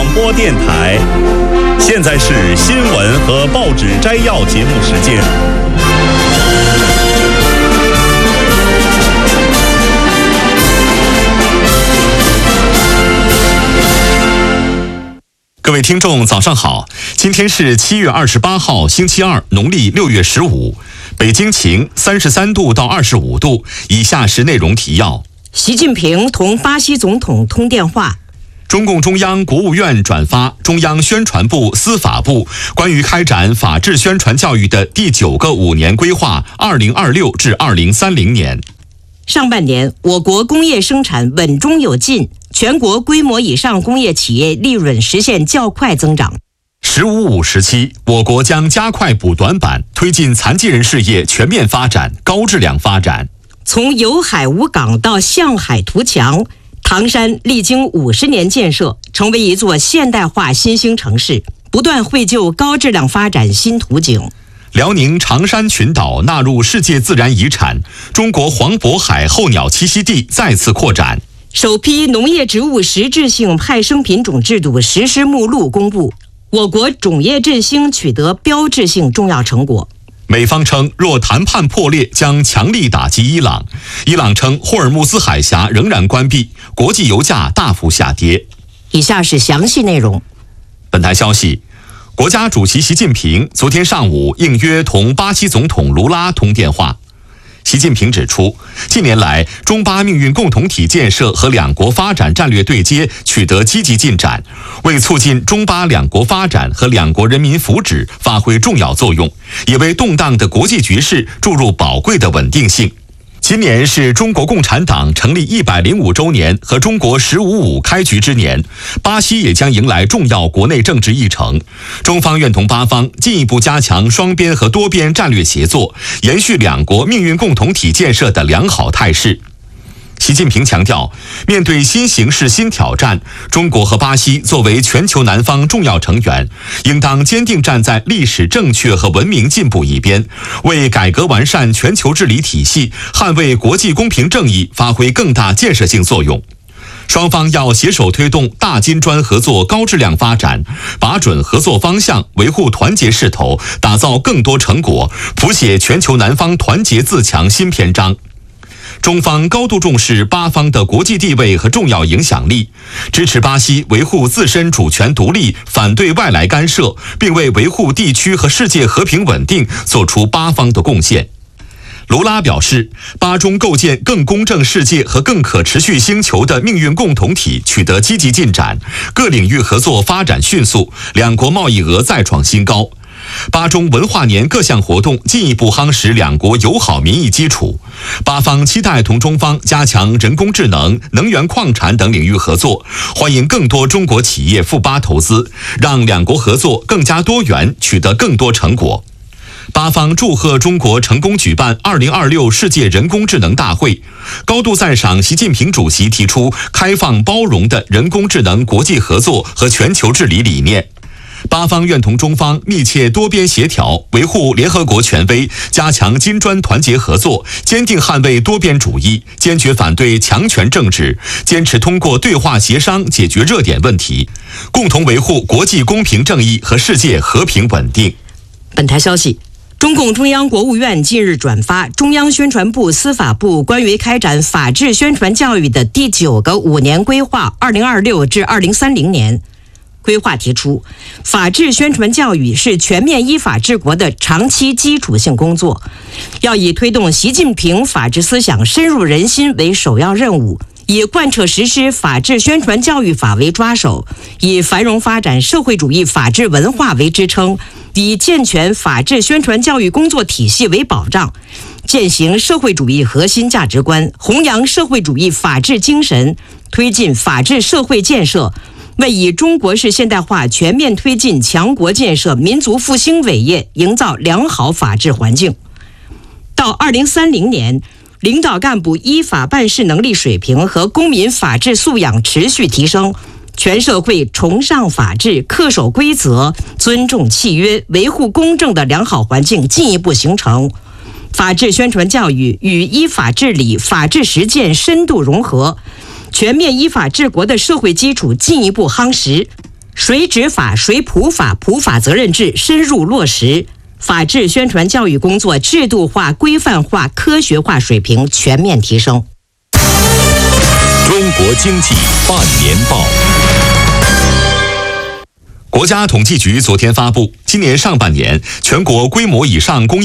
播电台。现在是新闻和报纸摘要节目时间。各位听众早上好，今天是7月28号星期二，农历6月15，北京晴，33度到25度。以下是内容提要： 习近平同巴西总统通电话。 中共中央、国务院转发中央宣传部、司法部关于开展法治宣传教育的第9个5年规划2026至2030年。 上半年，我国工业生产稳中有进，全国规模以上工业企业利润实现较快增长。 “15+5”时期，我国将加快补短板，推进残疾人事业全面发展、高质量发展。 从有海无港到向海图强，唐山历经50年建设，成为一座现代化新兴城市，不断绘就高质量发展新图景。 辽宁长山群岛纳入世界自然遗产，中国黄渤海候鸟栖息地再次扩展。 首批农业植物实质性派生品种制度实施目录公布，我国种业振兴取得标志性重要成果。 美方称，若谈判破裂，将强力打击伊朗。伊朗称，霍尔木兹海峡仍然关闭，国际油价大幅下跌。 以下是详细内容。 本台消息，国家主席习近平昨天上午应约同巴西总统卢拉通电话。习近平指出，近年来中巴命运共同体建设和两国发展战略对接取得积极进展，为促进中巴两国发展和两国人民福祉发挥重要作用，也为动荡的国际局势注入宝贵的稳定性。今年是中国共产党成立105周年和中国15+5开局之年，巴西也将迎来重要国内政治议程。中方愿同巴方进一步加强双边和多边战略协作，延续两国命运共同体建设的良好态势。习近平强调，面对新形势新挑战，中国和巴西作为全球南方重要成员，应当坚定站在历史正确和文明进步一边，为改革完善全球治理体系、捍卫国际公平正义发挥更大建设性作用。双方要携手推动大金砖合作高质量发展，把准合作方向，维护团结势头，打造更多成果，谱写全球南方团结自强新篇章。中方高度重视巴方的国际地位和重要影响力，支持巴西维护自身主权独立，反对外来干涉，并为维护地区和世界和平稳定做出巴方的贡献。卢拉表示，巴中构建更公正世界和更可持续星球的命运共同体取得积极进展，各领域合作发展迅速，两国贸易额再创新高。巴中文化年各项活动进一步夯实两国友好民意基础，巴方期待同中方加强人工智能、能源矿产等领域合作，欢迎更多中国企业赴巴投资，让两国合作更加多元，取得更多成果。巴方祝贺中国成功举办2026世界人工智能大会，高度赞赏习近平主席提出开放包容的人工智能国际合作和全球治理理念。巴方愿同中方密切多边协调，维护联合国权威，加强金砖团结合作，坚定捍卫多边主义，坚决反对强权政治，坚持通过对话协商解决热点问题，共同维护国际公平正义和世界和平稳定。 本台消息，中共中央、国务院近日转发中央宣传部、司法部关于开展法治宣传教育的第9个5年规划2026至2030年。规划提出，法治宣传教育是全面依法治国的长期基础性工作，要以推动习近平法治思想深入人心为首要任务，以贯彻实施法治宣传教育法为抓手，以繁荣发展社会主义法治文化为支撑，以健全法治宣传教育工作体系为保障，践行社会主义核心价值观，弘扬社会主义法治精神，推进法治社会建设，为以中国式现代化全面推进强国建设、民族复兴伟业营造良好法治环境。到2030年，领导干部依法办事能力水平和公民法治素养持续提升，全社会崇尚法治、恪守规则、尊重契约、维护公正的良好环境进一步形成。法治宣传教育与依法治理、法治实践深度融合，全面依法治国的社会基础进一步夯实。 水执法、水普法、普法责任制深入落实，法治宣传教育工作制度化、规范化、科学化水平全面提升。 中国经济半年报。 国家统计局昨天发布，今年上半年全国规模以上工业